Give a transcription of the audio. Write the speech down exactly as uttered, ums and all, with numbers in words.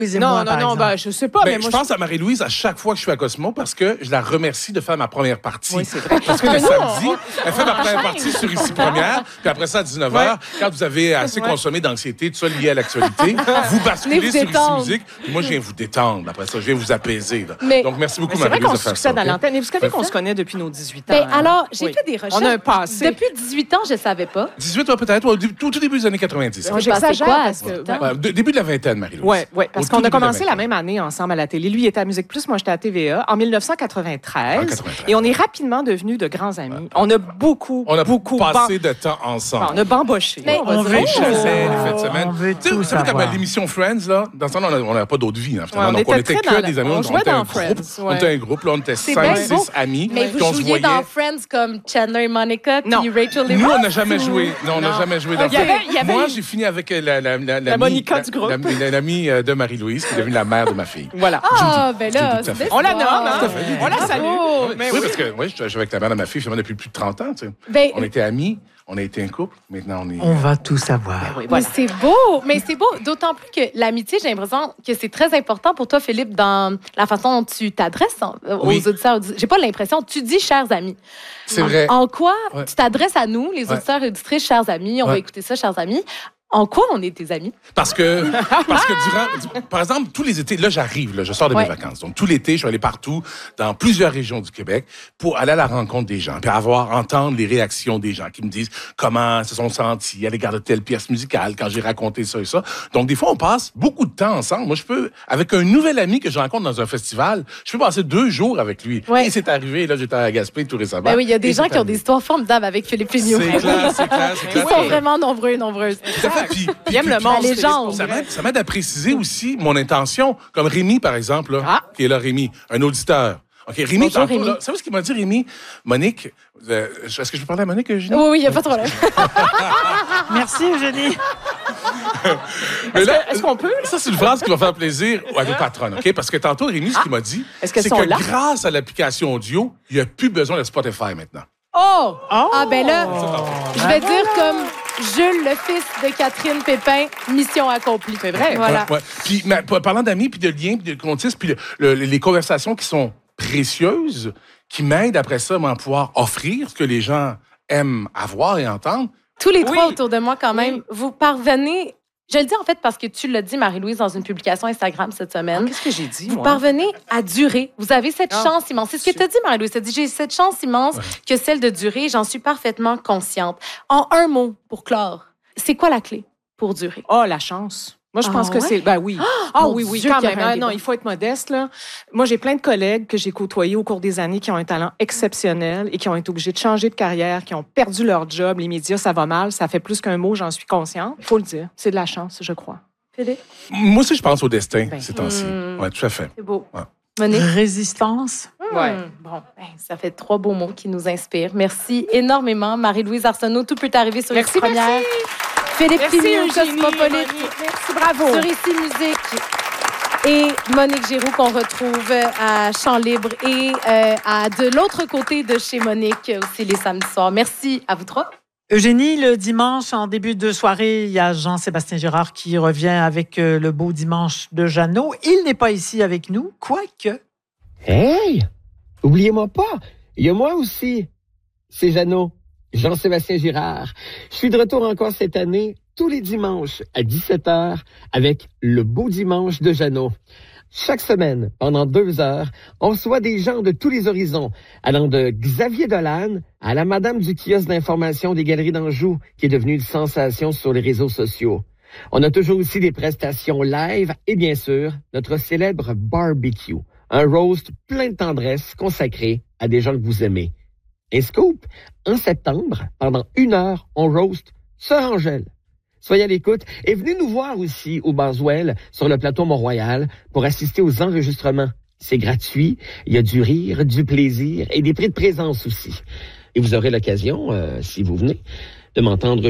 Non, non, non, ben, je sais pas. Ben, mais moi, je pense je... à Marie-Louise à chaque fois que je suis à Cosmo parce que je la remercie de faire ma première partie. Oui, c'est vrai. Parce que le samedi, elle fait ma première partie sur Ici Première, puis après ça, à dix-neuf heures, ouais. quand vous avez assez ouais. consommé d'anxiété, tout ça lié à l'actualité, vous basculez vous sur Ici Musique, puis moi, je viens vous détendre. Après ça, je viens vous apaiser. Mais, Donc, merci beaucoup, Marie-Louise, de faire ça. C'est vrai qu'on succède à l'antenne. Et vous savez qu'on se connaît depuis nos dix-huit ans. Ben, alors, j'ai fait des recherches. On a un passé. Depuis dix-huit ans, je ne savais pas. dix-huit ans, peut-être, au tout début des années quatre-vingt-dix. J'exagère parce que... Début de la vingtaine, Marie-Louise. Oui, oui, parce qu'on a commencé la même année ensemble à la télé. Lui, il était à Musique Plus, moi, j'étais à T V A en dix-neuf cent quatre-vingt-treize. Et on est rapidement devenus de grands amis. Ouais. On a beaucoup, on a beaucoup passé ban... de temps ensemble. On a bamboché. Mais on, on veut tout les fêtes de semaine. Tu sais, comme l'émission Friends, là, dans ce temps-là, on n'avait pas d'autre vie. Hein, ouais, donc, on était que des amis. On jouait dans Friends. On était un groupe, là, on était cinq, six amis. Mais vous jouiez dans Friends comme Chandler et Monica, puis Rachel et Ross? Nous, on n'a jamais joué. Non, on n'a jamais joué dans Friends. Moi, j'ai fini avec la Monica du groupe. L'amie de Marie-Louise, qui est devenue la mère de ma fille. Voilà. Ah, ben là, on la nomme, hein? On la salue. Oui, parce que oui, je suis avec la mère de ma fille depuis plus de trente ans. Tu sais. Ben, on était amis, on a été un couple, maintenant on est... On va tout savoir. Ben oui, voilà. Mais c'est beau, mais c'est beau, d'autant plus que l'amitié, j'ai l'impression que c'est très important pour toi, Philippe, dans la façon dont tu t'adresses aux oui. auditeurs. J'ai pas l'impression, tu dis « chers amis ». C'est vrai. En quoi ouais. tu t'adresses à nous, les auditeurs et auditrices, chers amis, on ouais. va écouter ça, chers amis. En quoi on est tes amis? Parce que, parce que durant, par exemple, tous les étés, là, j'arrive, là, je sors de ouais. mes vacances. Donc, tout l'été, je suis allé partout, dans plusieurs régions du Québec, pour aller à la rencontre des gens, puis avoir, entendre les réactions des gens qui me disent comment se sont sentis à l'égard de telle pièce musicale quand j'ai raconté ça et ça. Donc, des fois, on passe beaucoup de temps ensemble. Moi, je peux, avec un nouvel ami que je rencontre dans un festival, je peux passer deux jours avec lui. Ouais. Et c'est arrivé, là, j'étais à Gaspé tout récemment. Ben oui, il y a des gens qui ont des histoires formidables avec Philippe Ligneault. C'est clair, c'est clair, c'est clair. Ils sont vraiment nombreux et nombreuses. Puis, puis, aime le monde, la légende. Ça m'aide, ça m'aide à préciser aussi mon intention. Comme Rémi, par exemple, là, ah. qui est là, Rémi, un auditeur. OK, Rémi, Bonjour, tantôt, Rémi. Là, savez ce qu'il m'a dit, Rémi? Monique, euh, est-ce que je peux parler à Monique, Eugénie? Oui, oui, il n'y a pas de problème. Merci, Eugénie. Mais est-ce, là, que, est-ce qu'on peut? Ça, c'est une phrase qui va faire plaisir à nos patronnes, OK? Parce que tantôt, Rémi, ce qu'il m'a dit, est-ce c'est que là? grâce à l'application audio, il n'y a plus besoin de Spotify maintenant. Oh! oh! Ah, ben là, oh. je vais dire comme Jules, le fils de Catherine Pépin, mission accomplie. C'est vrai. Voilà. Ouais, ouais. Puis, mais, parlant d'amis, puis de liens, puis de comptistes, puis le, le, les conversations qui sont précieuses, qui m'aident après ça à pouvoir offrir ce que les gens aiment avoir et entendre. Tous les trois oui. autour de moi, quand même, oui. vous parvenez... Je le dis en fait parce que tu l'as dit, Marie-Louise, dans une publication Instagram cette semaine. Ah, qu'est-ce que j'ai dit, Vous moi? parvenez à durer. Vous avez cette ah, chance immense. C'est ce que tu as dit, Marie-Louise. Tu as dit, j'ai cette chance immense ouais. que celle de durer. J'en suis parfaitement consciente. En un mot, pour clore, c'est quoi la clé pour durer? Oh, la chance. Moi, je ah, pense que ouais? c'est... Ben oui. Ah oh, oui, oui, Dieu, quand même. Ah, non, débat. il faut être modeste, là. Moi, j'ai plein de collègues que j'ai côtoyés au cours des années qui ont un talent exceptionnel et qui ont été obligés de changer de carrière, qui ont perdu leur job. Les médias, ça va mal. Ça fait plus qu'un mot, j'en suis consciente. Il faut le dire. C'est de la chance, je crois. Philippe? Moi aussi, je pense au destin, ben, ces temps-ci. Hmm. Oui, tout à fait. C'est beau. Ouais. Monique? Résistance. Mmh. Ouais. Bon, ben, ça fait trois beaux mots qui nous inspirent. Merci énormément, Marie-Louise Arsenault. Tout peut arriver sur merci, les premières. Merci. Philippe Ligneault, Cosmopolite. Merci, bravo. Sur Ici Musique. Et Monique Giroux, qu'on retrouve à Chant Libre et euh, à de l'autre côté de chez Monique, aussi les samedis soirs. Merci à vous trois. Eugénie, le dimanche, en début de soirée, il y a Jean-Sébastien Girard qui revient avec euh, le beau dimanche de Jeannot. Il n'est pas ici avec nous, quoique... Hey! Oubliez-moi pas, il y a moi aussi. C'est Jeannot, Jean-Sébastien Girard. Je suis de retour encore cette année, tous les dimanches à dix-sept heures, avec le beau dimanche de Jeannot. Chaque semaine, pendant deux heures, on reçoit des gens de tous les horizons, allant de Xavier Dolan à la madame du kiosque d'information des Galeries d'Anjou, qui est devenue une sensation sur les réseaux sociaux. On a toujours aussi des prestations live et bien sûr, notre célèbre barbecue, un roast plein de tendresse consacré à des gens que vous aimez. Un scoop, en septembre, pendant une heure, on roast Sœur Angèle. Soyez à l'écoute et venez nous voir aussi au Boswell sur le plateau Mont-Royal pour assister aux enregistrements. C'est gratuit, il y a du rire, du plaisir et des prix de présence aussi. Et vous aurez l'occasion, euh, si vous venez, de m'entendre